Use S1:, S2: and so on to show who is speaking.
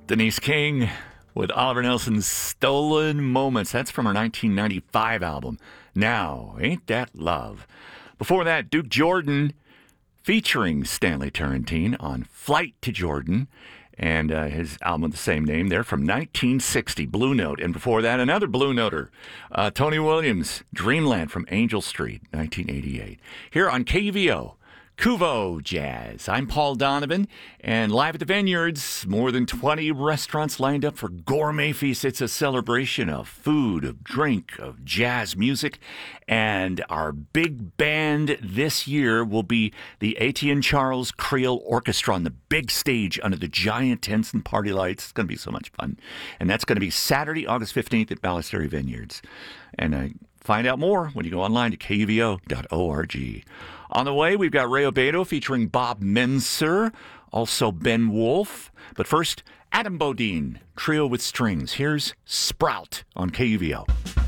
S1: Denise King with Oliver Nelson's Stolen Moments. That's from her 1995 album, Now Ain't That Love. Before that, Duke Jordan featuring Stanley Turrentine on Flight to Jordan and his album with the same name there from 1960, Blue Note. And before that, another Blue Noter, Tony Williams, Dreamland from Angel Street, 1988. Here on KUVO, Kuvo Jazz. I'm Paul Donovan, and live at the Vineyards, more than 20 restaurants lined up for gourmet feasts. It's a celebration of food, of drink, of jazz music, and our big band this year will be the Etienne Charles Creole Orchestra on the big stage under the giant tents and party lights. It's going to be so much fun, and that's going to be Saturday, August 15th at Ballesteri Vineyards. And find out more when you go online to kuvo.org. On the way, we've got Ray Obedo featuring Bob Menser, also Ben Wolf. But first, Adam Bodine, Trio with Strings. Here's Sprout on KUVO.